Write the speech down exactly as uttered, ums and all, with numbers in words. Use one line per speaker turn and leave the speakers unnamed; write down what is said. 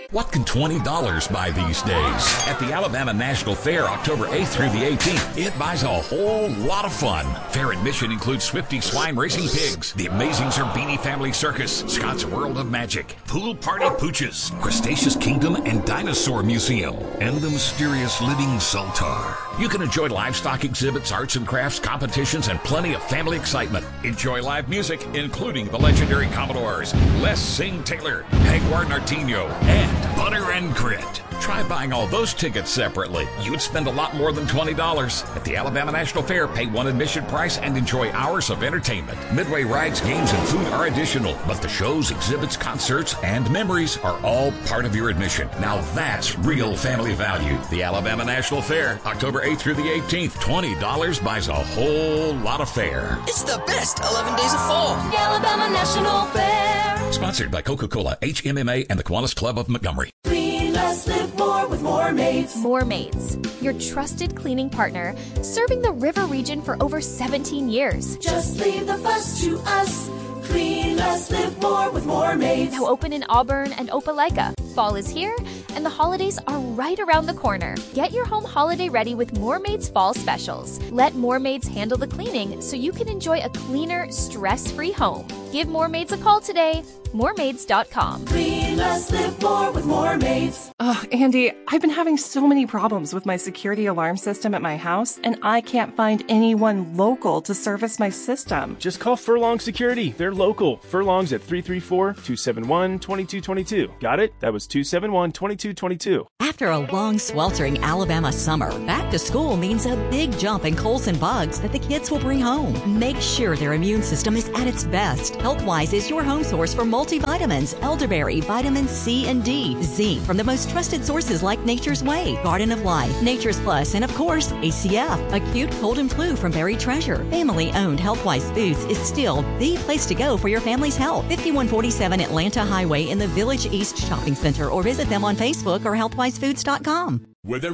What can twenty dollars buy these days? At the Alabama National Fair, October eighth through the eighteenth, it buys a whole lot of fun. Fair admission includes Swifty Swine Racing Pigs, the amazing Zerbini Family Circus, Scott's World of Magic, Pool Party Pooches, Cretaceous Kingdom and Dinosaur Museum, and the mysterious Living Sultar. You can enjoy livestock exhibits, arts and crafts, competitions, and plenty of family excitement. Enjoy live music, including the legendary Commodores, Les Sing Taylor, Jaguar Nartino, and Butter and Grit. Try buying all those tickets separately. You'd spend a lot more than twenty dollars. At the Alabama National Fair, pay one admission price and enjoy hours of entertainment. Midway rides, games, and food are additional, but the shows, exhibits, concerts, and memories are all part of your admission. Now that's real family value. The Alabama National Fair, October eighth through the eighteenth. twenty dollars buys a whole lot of fare.
It's the best eleven days of fall.
The Alabama National Fair.
Sponsored by Coca-Cola, H M M A, and the Kiwanis Club of Montgomery.
Clean less, live more with More Maids.
More Maids, your trusted cleaning partner, serving the river region for over seventeen years.
Just leave the fuss to us. Clean less, live more with More Maids.
Now open in Auburn and Opelika. Fall is here, and the holidays are right around the corner. Get your home holiday ready with More Maids Fall Specials. Let More Maids handle the cleaning so you can enjoy a cleaner, stress-free home. Give More Maids a call today. more maids dot com.
Clean less, live more with More Maids.
Oh, Andy, I've been having so many problems with my security alarm system at my house, and I can't find anyone local to service my system.
Just call Furlong Security. They're local. Furlong's at three three four, two seven one, two two two two. Got it? That was two seven one, two two two two.
After a long, sweltering Alabama summer, back to school means a big jump in colds and bugs that the kids will bring home. Make sure their immune system is at its best. HealthWise is your home source for multivitamins, elderberry, vitamin C and D, zinc from the most trusted sources like Nature's Way, Garden of Life, Nature's Plus, and of course, A C F. Acute cold and flu from Berry Treasure. Family-owned HealthWise Foods is still the place to go for your family's health. fifty-one forty-seven Atlanta Highway in the Village East Shopping Center, or visit them on Facebook or health wise foods dot com.
Whether